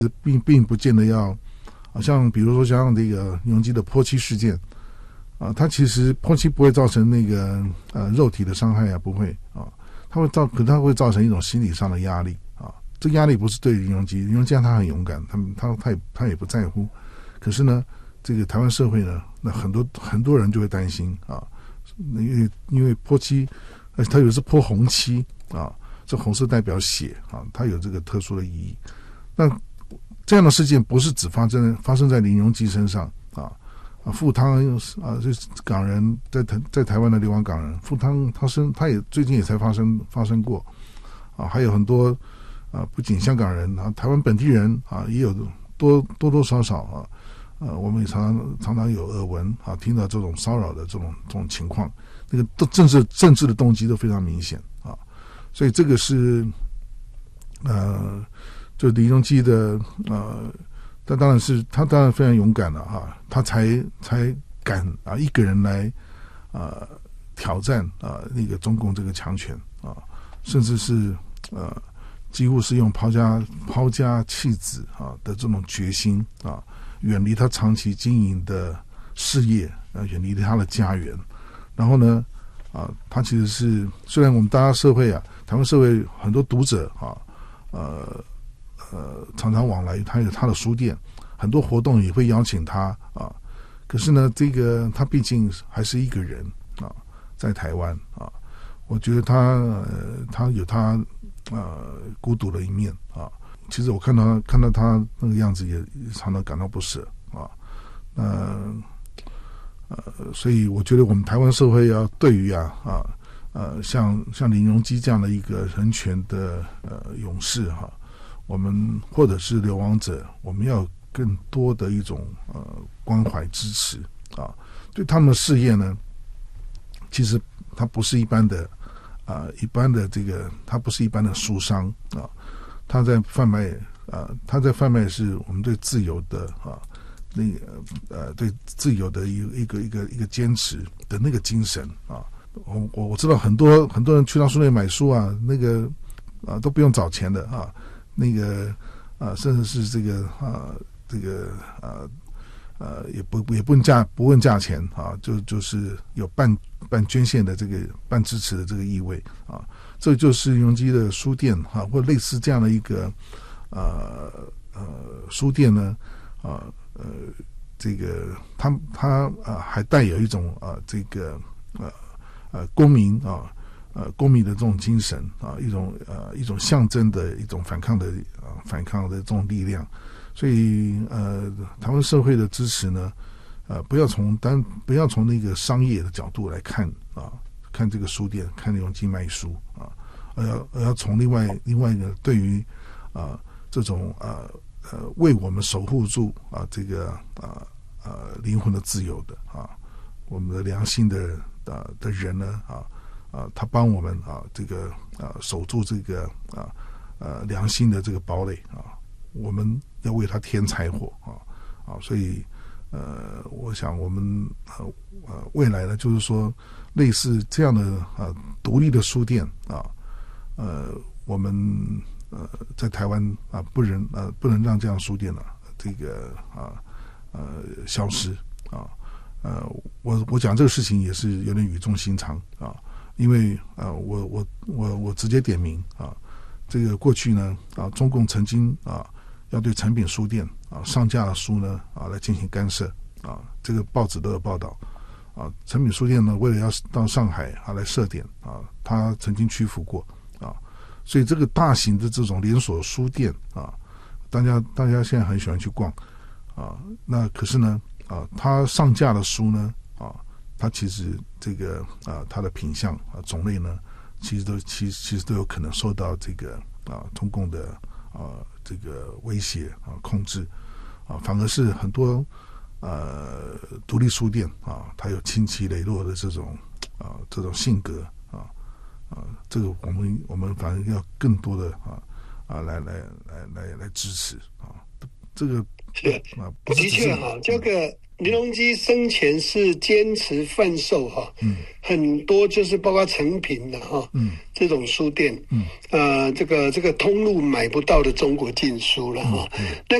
并不见得要，像比如说像这个李荣基的泼漆事件它其实泼漆不会造成那个肉体的伤害不会可它会造成一种心理上的压力这个压力不是对李荣基他很勇敢，他也不在乎，可是呢，这个台湾社会呢，那很多人就会担心因为泼漆，它有的是泼红漆这红色代表血它有这个特殊的意义。那这样的事件不是只发生在林荣基身上富汤就是港人在台湾的流亡港人，富汤他也最近也才发生过还有很多不仅香港人台湾本地人也有多少少我们也常常有耳闻听到这种骚扰的这种情况，那个都政治的动机都非常明显所以这个是就李荣基的他当然非常勇敢了他才敢一个人来挑战那个中共这个强权甚至是几乎是用抛家弃子的这种决心远离他长期经营的事业远离他的家园，然后呢他其实是虽然我们大家社会台湾社会很多读者常常往来，他有他的书店，很多活动也会邀请他可是呢这个他毕竟还是一个人在台湾我觉得他有他孤独的一面其实我看到他那个样子也常常感到不舍所以我觉得我们台湾社会要对于像林荣基这样的一个人权的勇士我们或者是流亡者，我们要有更多的一种关怀支持对他们的事业呢，其实他不是一般的这个，他不是一般的书商他在贩卖是我们对自由的对自由的一个坚持的那个精神我知道很多人去到书店买书那个都不用找钱的那个甚至是这个也不问价钱就是有办捐献的这个办支持的这个意味这就是李荣基的书店或类似这样的一个书店呢这个他还带有一种这个公民的这种精神一种象征的一种反抗的这种力量，所以台湾社会的支持呢不要从那个商业的角度来看看这个书店，看李荣基卖书而要从另外一个对于这种为我们守护住这个灵魂的自由的我们的良心的人呢他帮我们这个守住这个良心的这个堡垒我们要为他添柴火所以我想我们未来呢，就是说类似这样的独立的书店我们在台湾不能让这样书店这个消失我讲这个事情也是有点语重心长因为我直接点名这个过去呢中共曾经要对诚品书店上架的书呢来进行干涉这个报纸都有报道诚品书店呢为了要到上海来设点他曾经屈服过所以这个大型的这种连锁书店大家现在很喜欢去逛那可是呢他上架的书呢它其实这个它的品项种类呢其实都有可能受到这个中共的这个威胁控制反而是很多独立书店它有倾其磊落的这种性格这个我们反正要更多的来支持这个是的确这个林隆基生前是坚持贩售很多就是包括成品的这种书店，这个通路买不到的中国禁书了